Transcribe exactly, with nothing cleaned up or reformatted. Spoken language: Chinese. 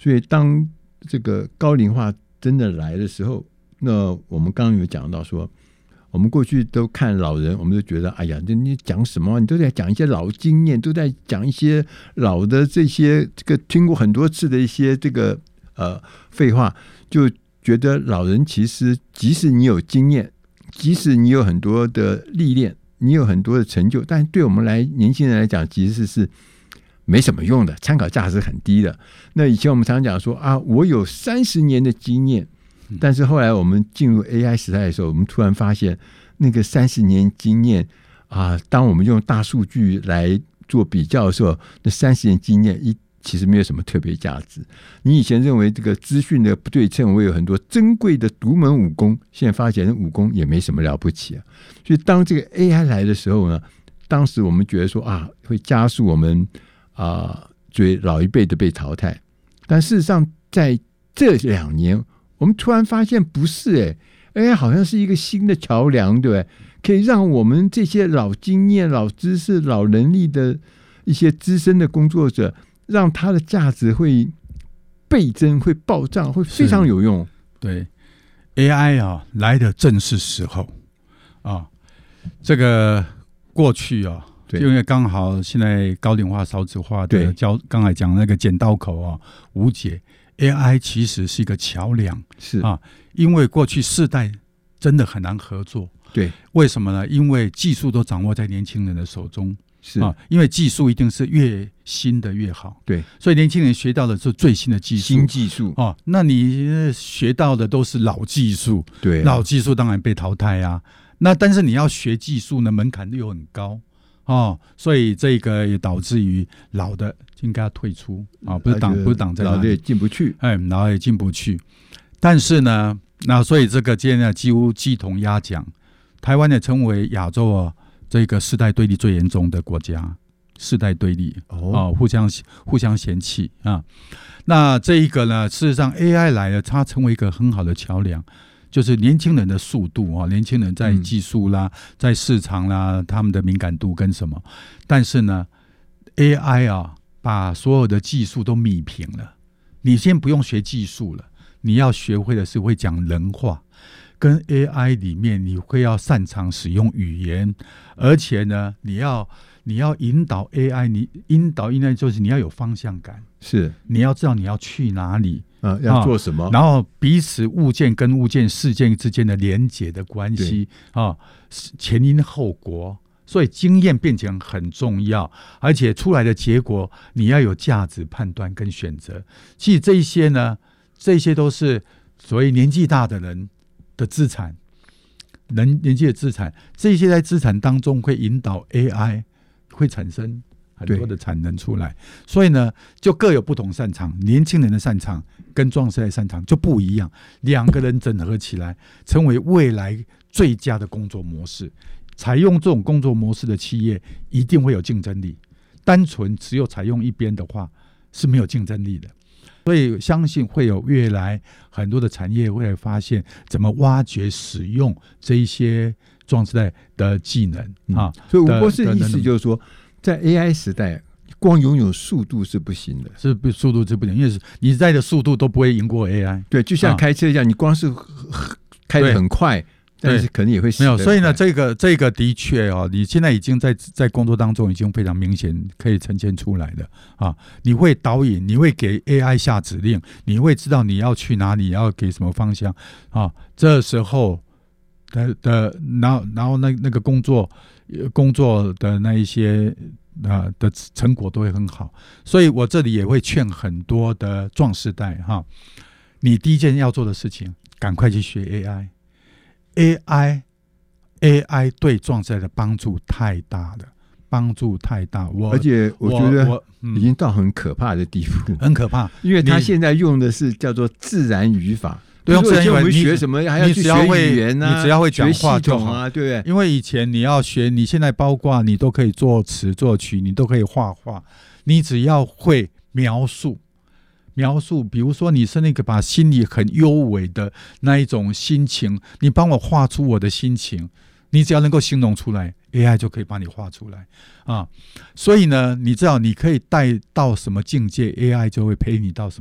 所以当这个高龄化真的来的时候，那我们刚刚有讲到说，我们过去都看老人，我们都觉得哎呀，你讲什么？你都在讲一些老经验，都在讲一些老的这些这个听过很多次的一些这个呃废话，就觉得老人其实即使你有经验，即使你有很多的历练，你有很多的成就，但对我们来年轻人来讲，其实是没什么用的，参考价值很低的。那以前我们常讲说啊，我有三十年的经验。但是后来我们进入 A I 时代的时候，我们突然发现那个三十年经验啊，当我们用大数据来做比较的时候，那三十年经验一其实没有什么特别价值。你以前认为这个资讯的不对称，我有很多珍贵的独门武功，现在发现武功也没什么了不起啊。所以当这个 A I 来的时候呢，当时我们觉得说啊，会加速我们啊，所以老一辈的被淘汰。但事实上在这两年，我们突然发现不是哎、欸、，A I 好像是一个新的桥梁，对不对？可以让我们这些老经验、老知识、老能力的一些资深的工作者，让它的价值会倍增、会暴涨、会非常有用。 对 A I 啊，来的正是时候啊。这个过去啊，因为刚好现在高龄化、少子化的教，刚才讲那个剪刀口啊，无解。A I 其实是一个桥梁， 是啊，因为过去世代真的很难合作。 对， 为什么呢？因为技术都掌握在年轻人的手中， 是啊，因为技术一定是越新的越好。 对， 所以年轻人学到的是最新的技术， 新技术啊，那你学到的都是老技术， 对、啊， 老技术当然被淘汰啊。那但是你要学技术呢，门槛又很高。哦，所以这个也导致于老的应该要退出啊、哦，不是挡不是挡在那里， 老的也进不去， 哎，老的也进不去。但是呢，那所以这个今天呢几乎鸡同鸭讲，台湾也成为亚洲啊这个世代对立最严重的国家，世代对立哦、呃，互相互相嫌弃啊。那这一个呢，事实上 A I 来了，它成为一个很好的桥梁。就是年轻人的速度啊，年轻人在技术啦、嗯，在市场啦，他们的敏感度跟什么？但是呢 ，A I 啊，把所有的技术都弭平了。你先不用学技术了，你要学会的是会讲人话，跟 A I 里面你会要擅长使用语言，而且呢，你要你要引导 A I， 你引导 A I 就是你要有方向感， 是你要知道你要去哪里。 啊，要做什么、 啊？然后彼此物件跟物件、事件之间的连结的关系啊，前因后果，所以经验变成很重要，而且出来的结果你要有价值判断跟选择。其实这一些呢，这些都是所谓年纪大的人的资产，人年纪的资产，这些在资产当中会引导 A I 会产生很多的产能出来，所以呢，就各有不同擅长。年轻人的擅长跟壮世代擅长就不一样，两个人整合起来，成为未来最佳的工作模式。采用这种工作模式的企业一定会有竞争力，单纯只有采用一边的话是没有竞争力的。所以相信会有越来很多的产业会来发现怎么挖掘使用这一些壮世代的技能、嗯、啊。 所以吴博士的意思就是说，在 A I 时代，光拥有速度是不行的， 是不速度是不行，因为你在的速度都不会赢过 A I。 对，就像开车一样，啊、你光是开得很快，但是可能也会死得没有。所以呢，这个这个的确哦，你现在已经在在工作当中已经非常明显可以呈现出来的啊。你会导引，你会给 A I 下指令，你会知道你要去哪里，要给什么方向啊。这时候的的，然后然后那那个工作。工作的那一些、呃、的成果都会很好，所以我这里也会劝很多的壮世代哈，你第一件要做的事情，赶快去学 A I，A I A I 对壮世代的帮助太大了，帮助太大，我而且我觉得已经到很可怕的地步， 很可怕， 因为他现在用的是叫做自然语法。 对， 以前我们学什么还要去学语言啊， 你只要会讲话就好啊，对不对？ 因为以前你要学，你现在包括你都可以作词作曲，你都可以画画，你只要会描述描述，比如说你是那个把心里很幽微的那一种心情，你帮我画出我的心情，你只要能够形容出来， A I 就可以帮你画出来啊。所以呢，你知道你可以带到什么境界， A I 就会陪你到什么